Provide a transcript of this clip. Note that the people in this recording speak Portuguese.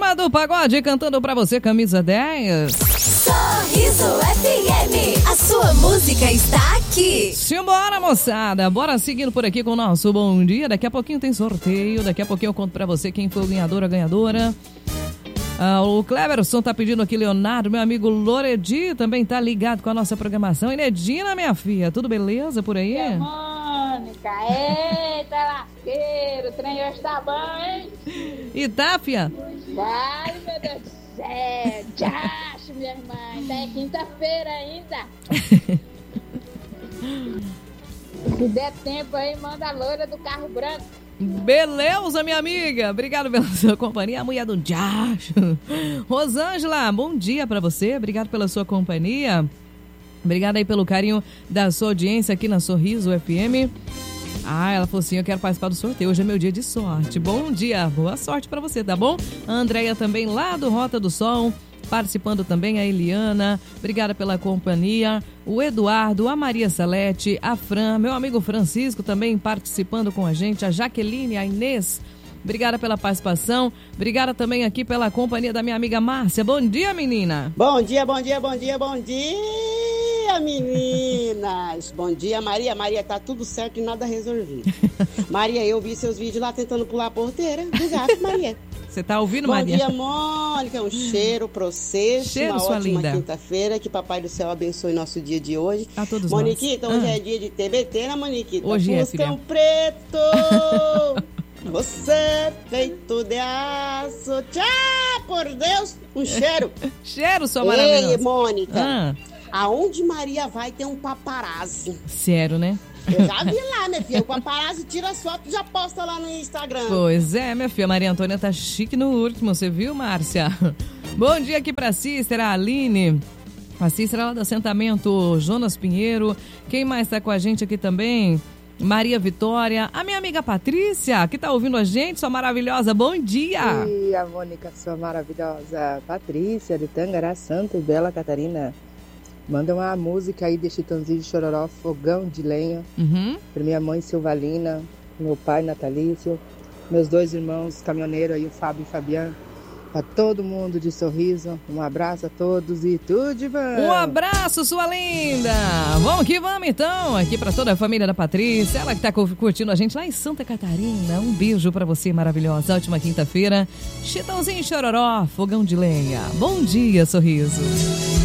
Turma do Pagode cantando pra você, camisa 10. Sorriso FM, a sua música está aqui. Simbora, moçada, bora seguindo por aqui com o nosso bom dia. Daqui a pouquinho tem sorteio, daqui a pouquinho eu conto pra você quem foi o ganhador ou ganhadora. O Cleverson tá pedindo aqui, Leonardo, meu amigo Loredi também tá ligado com a nossa programação. Inedina, minha filha, tudo beleza por aí? Mônica, eita lasqueiro, o trem hoje tá bom, hein? E tá, fia? Ai, meu Deus do céu, tchacho, minha irmã, ainda é quinta-feira ainda. Se der tempo aí, manda a loira do carro branco. Beleza, minha amiga. Obrigado pela sua companhia. A mulher do Jacho. Rosângela, bom dia pra você. Obrigado pela sua companhia. Obrigada aí pelo carinho da sua audiência aqui na Sorriso FM. Ela falou assim, eu quero participar do sorteio. Hoje é meu dia de sorte. Bom dia, boa sorte pra você, tá bom? A Andréia também lá do Rota do Sol. Participando também a Eliana, obrigada pela companhia, o Eduardo, a Maria Salete, a Fran, meu amigo Francisco também participando com a gente, a Jaqueline, a Inês, obrigada pela participação, obrigada também aqui pela companhia da minha amiga Márcia. Bom dia, menina. Bom dia, bom dia, bom dia, bom dia, meninas. Bom dia, Maria. Maria, tá tudo certo e nada resolvido. Maria, eu vi seus vídeos lá tentando pular a porteira do gato, Maria. Você tá ouvindo, Maria? Bom dia, Mônica. Um cheiro pra você. Cheiro, uma sua ótima linda. Quinta-feira. Que Papai do Céu abençoe nosso dia de hoje. A todos Moniquita, nós. hoje é dia de TBT, né, Moniquita? Hoje é, Fuscão preto. Você feito de aço. Tchau, por Deus. Um cheiro. Cheiro, sua maravilhosa. Ei, Mônica. Aonde Maria vai tem um paparazzi. Sério, né? Eu já vi lá, minha filha. O paparazzi tira as fotos e já posta lá no Instagram. Pois é, minha filha. Maria Antônia tá chique no último. Você viu, Márcia? Bom dia aqui pra Cícera, a Aline. A Cícera lá do assentamento Jonas Pinheiro. Quem mais tá com a gente aqui também? Maria Vitória. A minha amiga Patrícia, que tá ouvindo a gente. Sua maravilhosa. Bom dia. Bom dia, Mônica, sua maravilhosa. Patrícia, de Tangará, Santa Bela Catarina. Manda uma música aí de Chitãozinho de Chororó, Fogão de Lenha. Pra minha mãe Silvalina, meu pai Natalício, meus dois irmãos caminhoneiros aí, o Fábio e o Fabiano. Pra todo mundo de Sorriso, um abraço a todos e tudo de bom. Um abraço, sua linda. Vamos que vamos então, aqui pra toda a família da Patrícia, ela que tá curtindo a gente lá em Santa Catarina. Um beijo pra você, maravilhosa. Ótima quinta-feira. Chitãozinho e Chororó, Fogão de Lenha. Bom dia, Sorriso.